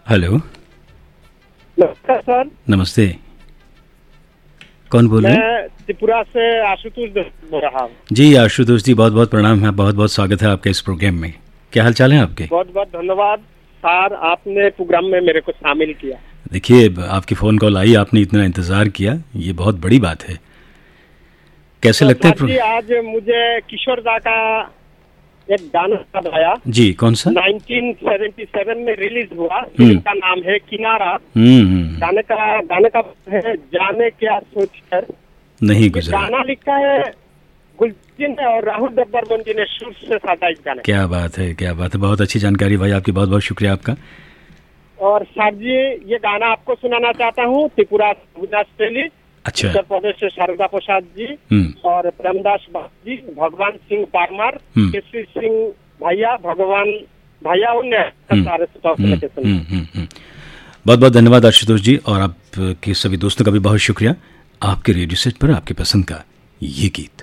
Hello. नमस्कार sir. नमस्ते। कौन बोल रहे हैं? मैं त्रिपुरा से आशुतोष बोल रहा हूँ। जी आशुतोष जी, बहुत बहुत प्रणाम है, बहुत बहुत स्वागत है आपके इस प्रोग्राम में। क्या हाल चाल है आपके? बहुत बहुत धन्यवाद सर, आपने प्रोग्राम में मेरे को शामिल किया। देखिए, आपकी फ़ोन कॉल आई, आपने इतना इंतज़ार किया, ये बहुत बड़ी बात है। कैसे तो लगता है सर जी, आज मुझे किशोर दा का एक गाना याद आया। जी, कौन सा? 1977 में रिलीज हुआ। फिल्म का नाम है किनारा। हम्म। गाने का है जाने क्या सोच कर। नहीं ये गुजरा। गाना लिखा है गुलजिन ने और राहुल डब्बर जी ने सुर से साधा इस गाने। क्या बात है, क्या बात है, बहुत अच्छी जानकारी भाई आपकी, बहुत बहुत शुक्रिया आपका। और सर जी, ये गाना आपको सुनाना चाहता हूँ। त्रिपुरा से, अच्छा। उत्तर प्रदेश से शारदा प्रसाद जी और प्रेमदास जी, भगवान सिंह पारमार, केसरी सिंह भैया, भगवान भैया, उन्हें सारे बहुत बहुत धन्यवाद आशुतोष जी, और आपके सभी दोस्तों का भी बहुत शुक्रिया। आपके रेडियो सेट पर आपकी पसंद का ये गीत।